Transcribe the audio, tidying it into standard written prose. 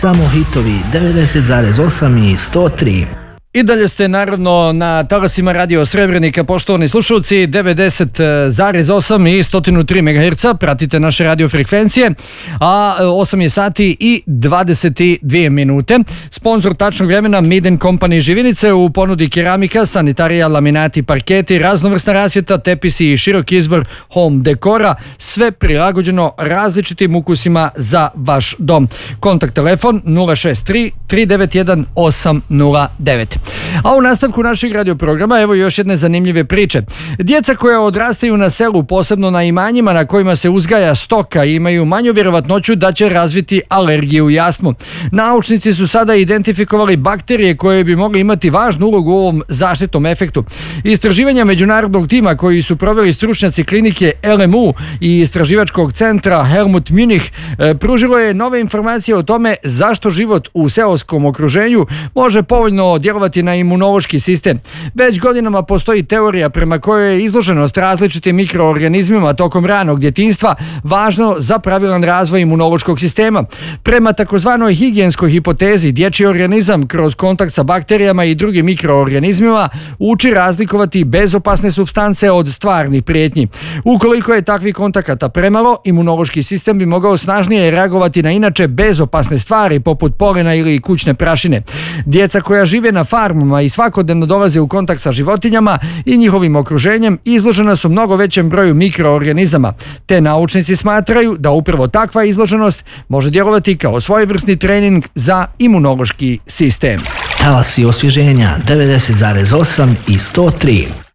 Samo hitovi 90,8 i 103. I dalje ste naravno na talasima Radio Srebrenika, poštovani slušalci, 90,8 i 103 MHz, pratite naše radio frekvencije, a 8 je sati i 22 minute. Sponzor tačnog vremena Made in Company Živinice, u ponudi keramika, sanitarija, laminati, parketi, raznovrsna rasvjeta, tepisi i širok izbor home dekora, sve prilagođeno različitim ukusima za vaš dom. Kontakt telefon 063 391 809. A u nastavku našeg radioprograma evo još jedne zanimljive priče. Djeca koja odrastaju na selu, posebno na imanjima na kojima se uzgaja stoka, imaju manju vjerovatnoću da će razviti alergiju i astmu. Naučnici su sada identifikovali bakterije koje bi mogle imati važnu ulogu u ovom zaštitnom efektu. Istraživanja međunarodnog tima koji su proveli stručnjaci klinike LMU i istraživačkog centra Helmut Munich pružilo je nove informacije o tome zašto život u seoskom okruženju može povoljno djelovati na imunološki sistem. Već godinama postoji teorija prema kojoj je izloženost različitim mikroorganizmima tokom ranog djetinjstva važno za pravilan razvoj imunološkog sistema. Prema takozvanoj higijenskoj hipotezi, dječji organizam kroz kontakt sa bakterijama i drugim mikroorganizmima uči razlikovati bezopasne supstance od stvarnih prijetnji. Ukoliko je takvih kontakata premalo, imunološki sistem bi mogao snažnije reagovati na inače bezopasne stvari poput polena ili kućne prašine. Djeca koja žive na farmama i svakodnevno dolaze u kontakt sa životinjama i njihovim okruženjem izložena su mnogo većem broju mikroorganizama, te naučnici smatraju da upravo takva izloženost može djelovati kao svojevrsni trening za imunološki sistem. Talasi osvježenja 90,8 i 103.